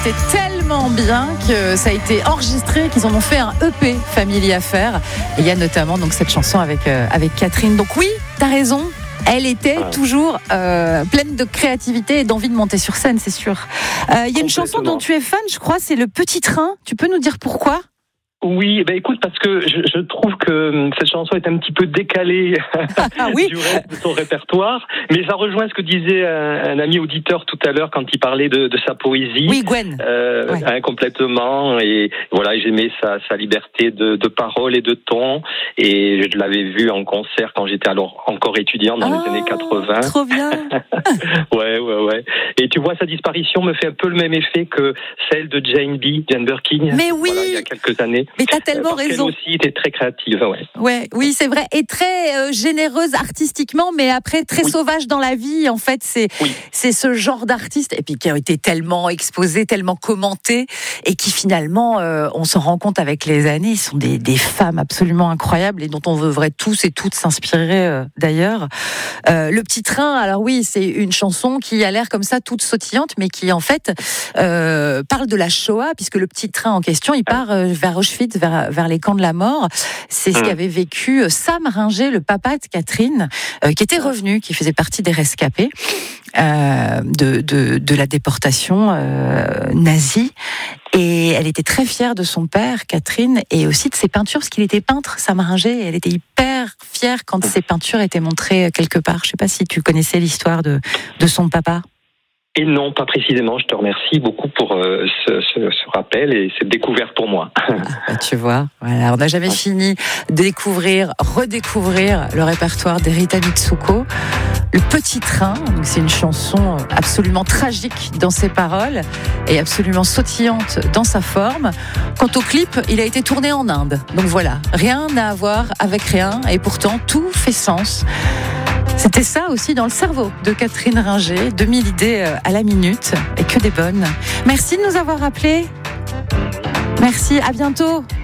C'est tellement bien que ça a été enregistré, qu'ils en ont fait un EP Family Affair. Et il y a notamment donc cette chanson avec Catherine. Donc oui, t'as raison. Elle était toujours pleine de créativité et d'envie de monter sur scène, c'est sûr. Il y a une chanson dont tu es fan, je crois, c'est Le Petit Train. Tu peux nous dire pourquoi ? Oui, écoute, parce que je trouve que cette chanson est un petit peu décalée du reste de son répertoire, mais ça rejoint ce que disait un ami auditeur tout à l'heure quand il parlait de sa poésie. Oui, Gwen. Complètement, et voilà, j'aimais sa liberté de parole et de ton, et je l'avais vu en concert quand j'étais alors encore étudiant dans les années 80. Trop bien. Ouais. Et tu vois, sa disparition me fait un peu le même effet que celle de Jane Birkin. Mais oui. Voilà, il y a quelques années. Mais t'as tellement raison. Elle aussi était très créative, Oui, c'est vrai, et très généreuse artistiquement, mais après très sauvage dans la vie. En fait, c'est ce genre d'artiste, et puis qui a été tellement exposé, tellement commenté, et qui finalement, on s'en rend compte avec les années, sont des femmes absolument incroyables et dont on devrait tous et toutes s'inspirer d'ailleurs. Le Petit Train, alors oui, c'est une chanson qui a l'air comme ça toute sautillante, mais qui en fait parle de la Shoah, puisque le petit train en question, il part vers Auschwitz, vers les camps de la mort. C'est ce qu'avait vécu Sam Ringer, le papa de Catherine, qui était revenu, qui faisait partie des rescapés de la déportation nazie. Et elle était très fière de son père, Catherine, et aussi de ses peintures, parce qu'il était peintre, Sam Ringer, et elle était hyper fière quand ses peintures étaient montrées quelque part. Je ne sais pas si tu connaissais l'histoire de son papa. Et non, pas précisément. Je te remercie beaucoup pour ce rappel et cette découverte pour moi. Tu vois, voilà, on n'a jamais fini de découvrir, redécouvrir le répertoire d'Erita Mitsuko. Le Petit Train, donc c'est une chanson absolument tragique dans ses paroles et absolument sautillante dans sa forme. Quant au clip, il a été tourné en Inde. Donc voilà, rien à voir avec rien et pourtant tout fait sens. C'était ça aussi dans le cerveau de Catherine Ringer, 2000 idées à la minute, et que des bonnes. Merci de nous avoir appelés. Merci, à bientôt.